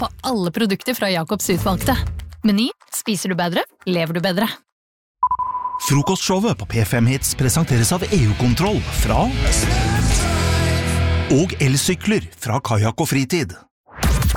på alle produkter fra Jacobs utvalgte. Meny, spiser du bedre, lever du bedre. Frokostshowet på P5 Hits presenteres av EU-kontroll fra og elsykler fra Kajak og Fritid.